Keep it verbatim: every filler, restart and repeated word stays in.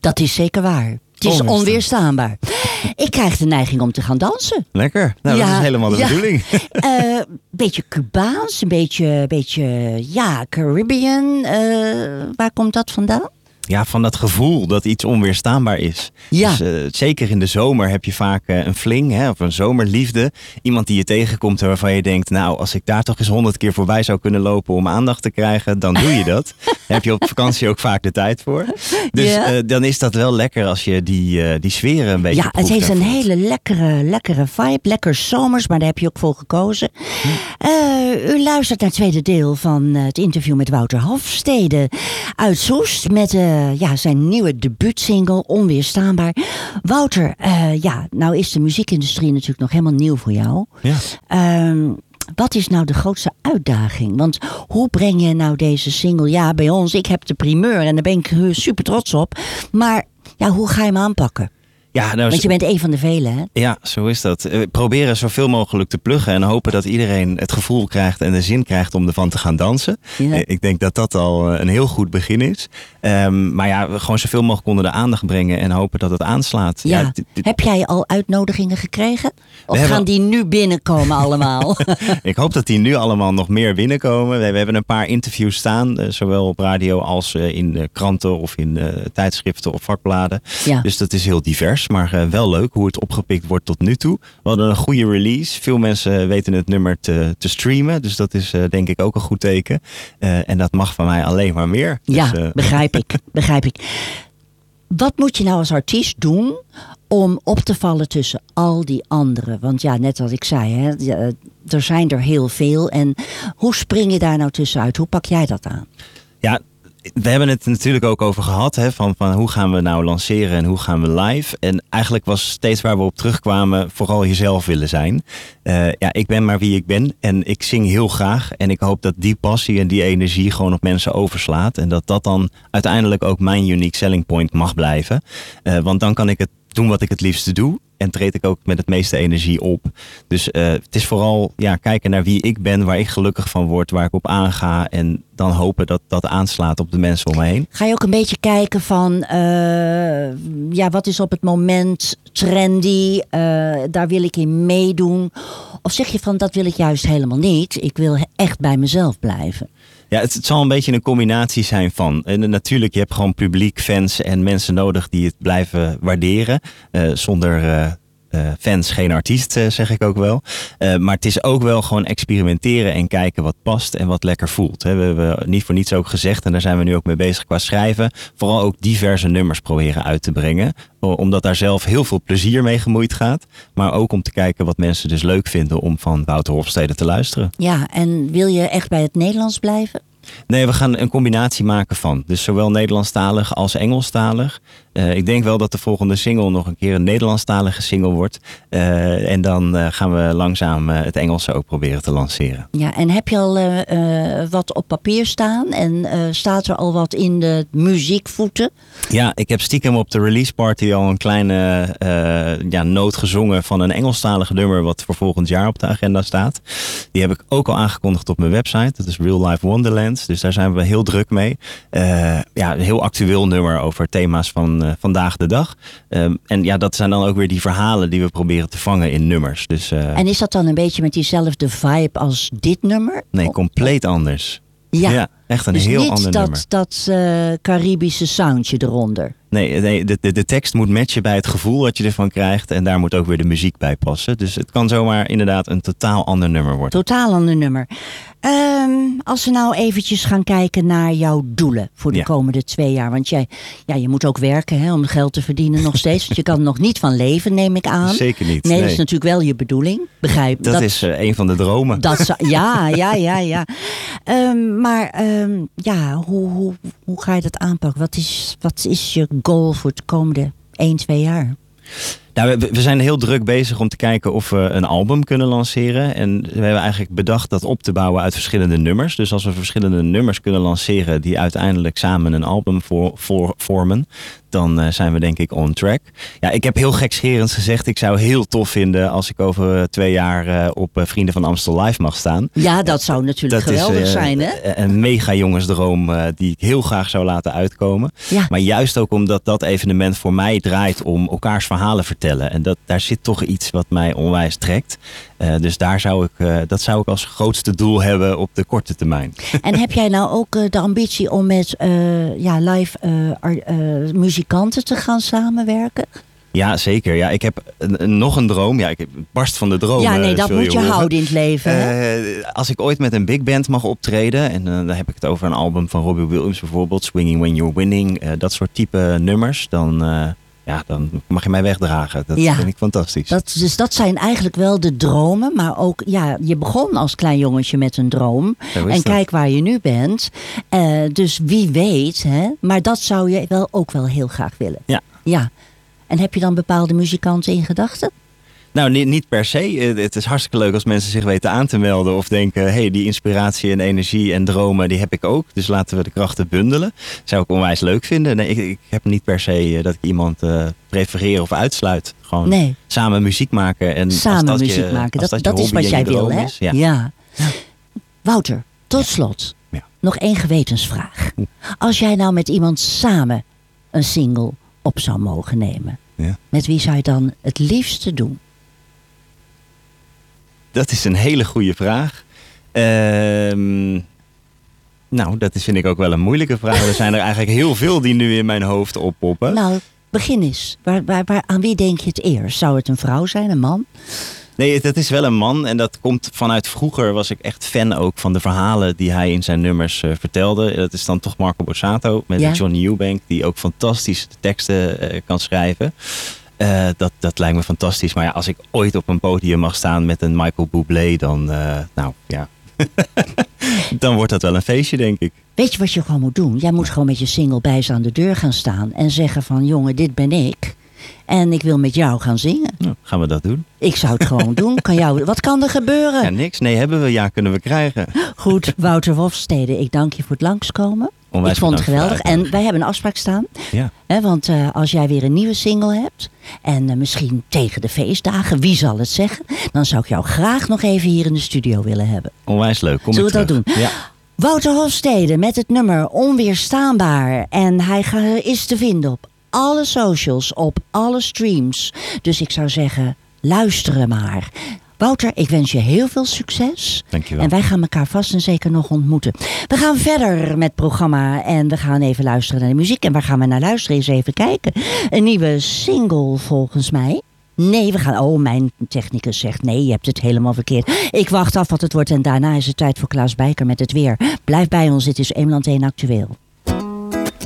Dat is zeker waar. Het is Onweerstaanbaar. onweerstaanbaar. Ik krijg de neiging om te gaan dansen. Lekker. Nou, Ja, dat is helemaal de ja. bedoeling. Een uh, beetje Cubaans, een beetje, beetje ja, Caribbean. Uh, waar komt dat vandaan? Ja, van dat gevoel dat iets onweerstaanbaar is. Ja. Dus, uh, zeker in de zomer heb je vaak uh, een fling, hè, of een zomerliefde. Iemand die je tegenkomt waarvan je denkt, nou, als ik daar toch eens honderd keer voorbij zou kunnen lopen om aandacht te krijgen, dan doe je dat. Daar heb je op vakantie ook vaak de tijd voor. Dus Ja. uh, dan is dat wel lekker als je die, uh, die sfeer een beetje Ja, het proeft heeft en een voelt. hele lekkere, lekkere vibe. Lekker zomers, maar daar heb je ook voor gekozen. Uh, u luistert naar het tweede deel van uh, het interview met Wouter Hofstede uit Soest. Met uh, ja, zijn nieuwe debuutsingle Onweerstaanbaar. Wouter, uh, ja, nou is de muziekindustrie natuurlijk nog helemaal nieuw voor jou. Ja. Um, Wat is nou de grootste uitdaging? Want hoe breng je nou deze single? Ja, bij ons, ik heb de primeur en daar ben ik super trots op. Maar ja, hoe ga je hem aanpakken? Ja, nou, Want je bent een van de velen, hè? Ja, zo is dat. We proberen zoveel mogelijk te pluggen en hopen dat iedereen het gevoel krijgt en de zin krijgt om ervan te gaan dansen. Ja. Ik denk dat dat al een heel goed begin is. Um, maar ja, we gewoon zoveel mogelijk onder de aandacht brengen en hopen dat het aanslaat. Ja. Ja, t- t- Heb jij al uitnodigingen gekregen? Of hebben- gaan die nu binnenkomen allemaal? Ik hoop dat die nu allemaal nog meer binnenkomen. We, we hebben een paar interviews staan, uh, zowel op radio als uh, in uh, kranten of in uh, tijdschriften of vakbladen. Ja. Dus dat is heel divers, maar uh, wel leuk hoe het opgepikt wordt tot nu toe. We hadden een goede release. Veel mensen weten het nummer te, te streamen, dus dat is uh, denk ik ook een goed teken. Uh, en dat mag van mij alleen maar meer. Ja, Dus, uh, begrijp ik. Begrijp ik. Wat moet je nou als artiest doen om op te vallen tussen al die anderen? Want ja, net wat ik zei, hè, ja, er zijn er heel veel. En hoe spring je daar nou tussenuit? Hoe pak jij dat aan? Ja, we hebben het natuurlijk ook over gehad. Hè, van, van hoe gaan we nou lanceren en hoe gaan we live. En eigenlijk was steeds waar we op terugkwamen vooral jezelf willen zijn. Uh, ja, ik ben maar wie ik ben. En ik zing heel graag. En ik hoop dat die passie en die energie gewoon op mensen overslaat. En dat dat dan uiteindelijk ook mijn unique selling point mag blijven. Uh, want dan kan ik het doen wat ik het liefste doe. En treed ik ook met het meeste energie op. Dus uh, het is vooral ja, kijken naar wie ik ben, waar ik gelukkig van word, waar ik op aanga. En dan hopen dat dat aanslaat op de mensen om me heen. Ga je ook een beetje kijken van, uh, ja, wat is op het moment trendy? Uh, daar wil ik in meedoen. Of zeg je van, dat wil ik juist helemaal niet. Ik wil echt bij mezelf blijven. Ja, het, het zal een beetje een combinatie zijn van. En natuurlijk, je hebt gewoon publiek, fans en mensen nodig die het blijven waarderen. Uh, zonder uh, uh, fans geen artiest, uh, zeg ik ook wel. Uh, maar het is ook wel gewoon experimenteren en kijken wat past en wat lekker voelt. Hè. We hebben niet voor niets ook gezegd, en daar zijn we nu ook mee bezig qua schrijven. Vooral ook diverse nummers proberen uit te brengen. Omdat daar zelf heel veel plezier mee gemoeid gaat. Maar ook om te kijken wat mensen dus leuk vinden om van Wouter Hofstede te luisteren. Ja, en wil je echt bij het Nederlands blijven? Nee, we gaan een combinatie maken van. Dus zowel Nederlandstalig als Engelstalig. Uh, ik denk wel dat de volgende single nog een keer een Nederlandstalige single wordt. Uh, en dan uh, gaan we langzaam uh, het Engelse ook proberen te lanceren. Ja, en heb je al uh, uh, wat op papier staan? En uh, staat er al wat in de muziekvoeten? Ja, ik heb stiekem op de release party al een kleine uh, ja, noot gezongen van een Engelstalig nummer wat voor volgend jaar op de agenda staat. Die heb ik ook al aangekondigd op mijn website. Dat is Real Life Wonderland. Dus daar zijn we heel druk mee. Uh, ja, een heel actueel nummer over thema's van uh, vandaag de dag. Um, en ja, dat zijn dan ook weer die verhalen die we proberen te vangen in nummers. Dus, uh, en is dat dan een beetje met diezelfde vibe als dit nummer? Nee, compleet anders. Ja, ja echt een dus heel niet ander dat, nummer. dat uh, Caribische soundje eronder. Nee, nee de, de, de tekst moet matchen bij het gevoel wat je ervan krijgt. En daar moet ook weer de muziek bij passen. Dus het kan zomaar inderdaad een totaal ander nummer worden. Totaal ander nummer. Um, als we nou eventjes gaan kijken naar jouw doelen voor de ja. komende twee jaar. Want jij, ja, je moet ook werken hè, om geld te verdienen nog steeds. Want je kan er nog niet van leven, neem ik aan. Zeker niet. Nee, nee. dat is natuurlijk wel je bedoeling. Begrijp dat? Dat is uh, een van de dromen. Dat zou, ja, ja, ja, ja. Um, maar um, ja, hoe, hoe, hoe ga je dat aanpakken? Wat is, wat is je goal voor de komende één, twee jaar? Nou, we, we zijn heel druk bezig om te kijken of we een album kunnen lanceren. En we hebben eigenlijk bedacht dat op te bouwen uit verschillende nummers. Dus als we verschillende nummers kunnen lanceren die uiteindelijk samen een album voor, voor, vormen, dan uh, zijn we denk ik on track. Ja, ik heb heel gekscherend gezegd, ik zou heel tof vinden als ik over uh, twee jaar uh, op uh, Vrienden van Amstel Live mag staan. Ja, dat zou natuurlijk dat geweldig is, uh, zijn, hè? Een mega jongensdroom uh, die ik heel graag zou laten uitkomen. Ja. Maar juist ook omdat dat evenement voor mij draait om elkaars verhalen vertellen. En dat, daar zit toch iets wat mij onwijs trekt. Uh, dus daar zou ik, uh, dat zou ik als grootste doel hebben op de korte termijn. En heb jij nou ook uh, de ambitie om met uh, ja, live uh, ar, uh, muzikanten te gaan samenwerken? Ja, zeker. Ja, ik heb een, een, nog een droom. Ja, ik barst van de droom. Ja, nee, dat moet je, je houden in het leven. Uh, als ik ooit met een big band mag optreden, en uh, dan heb ik het over een album van Robbie Williams bijvoorbeeld, Swinging When You're Winning, uh, dat soort type nummers, dan... Uh, Ja, dan mag je mij wegdragen. Dat ja, vind ik fantastisch. Dat, dus dat zijn eigenlijk wel de dromen. Maar ook, ja, je begon als klein jongetje met een droom. En dat. Kijk waar je nu bent. Uh, dus wie weet, hè. Maar dat zou je wel ook wel heel graag willen. Ja. Ja. En heb je dan bepaalde muzikanten in gedachten? Nou, niet, niet per se. Het is hartstikke leuk als mensen zich weten aan te melden. Of denken, hé, hey, die inspiratie en energie en dromen, die heb ik ook. Dus laten we de krachten bundelen. Zou ik onwijs leuk vinden. Nee, ik, ik heb niet per se dat ik iemand uh, prefereer of uitsluit. Gewoon nee. samen muziek maken. En samen als dat muziek je, maken, als dat, dat, dat is wat jij wil, hè? Is, ja. Ja. Ja. Wouter, tot slot. Ja. Nog één gewetensvraag. Als jij nou met iemand samen een single op zou mogen nemen. Ja. Met wie zou je dan het liefste doen? Dat is een hele goede vraag. Uh, nou, dat is, vind ik ook wel een moeilijke vraag. Er zijn er eigenlijk heel veel die nu in mijn hoofd oppoppen. Nou, begin eens. Waar, waar, waar, aan wie denk je het eerst? Zou het een vrouw zijn, een man? Nee, dat is wel een man. En dat komt vanuit vroeger was ik echt fan ook van de verhalen die hij in zijn nummers uh, vertelde. Dat is dan toch Marco Borsato met ja. Johnny Eubank, die ook fantastische teksten uh, kan schrijven. Uh, dat, dat lijkt me fantastisch. Maar ja, als ik ooit op een podium mag staan met een Michael Bublé, dan, uh, nou ja, dan wordt dat wel een feestje, denk ik. Weet je wat je gewoon moet doen? Jij moet gewoon met je single bij ze aan de deur gaan staan en zeggen van, jongen, dit ben ik. En ik wil met jou gaan zingen. Nou, gaan we dat doen? Ik zou het gewoon doen. Kan jou, wat kan er gebeuren? Ja, niks. Nee, hebben we. Ja, kunnen we krijgen. Goed, Wouter Hofstede, ik dank je voor het langskomen. Onwijs ik vond het geweldig. En wij hebben een afspraak staan. Ja. Hè, want uh, als jij weer een nieuwe single hebt. En uh, misschien tegen de feestdagen, wie zal het zeggen? Dan zou ik jou graag nog even hier in de studio willen hebben. Onwijs leuk. Kom Zullen we dat doen? Ja. Wouter Hofstede met het nummer Onweerstaanbaar. En hij ga, is te vinden op alle socials, op alle streams. Dus ik zou zeggen, luisteren maar. Wouter, ik wens je heel veel succes. Dankjewel. En wij gaan elkaar vast en zeker nog ontmoeten. We gaan verder met het programma en we gaan even luisteren naar de muziek. En waar gaan we naar luisteren? Eens even kijken. Een nieuwe single volgens mij. Nee, we gaan... Oh, mijn technicus zegt nee, je hebt het helemaal verkeerd. Ik wacht af wat het wordt en daarna is het tijd voor Klaas Bijker met het weer. Blijf bij ons, dit is Eemland één Actueel.